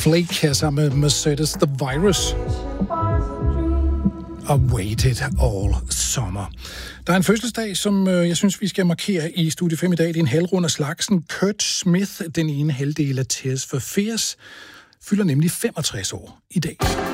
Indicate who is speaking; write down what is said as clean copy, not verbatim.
Speaker 1: Flake her sammen med Mercedes The Virus og Waited All Summer. Der er en fødselsdag, som jeg synes, vi skal markere i Studie 5 i dag. Det er en halvrund af slagsen. Kurt Smith, den ene halvdel af Tears for Fears, fylder nemlig 65 år i dag.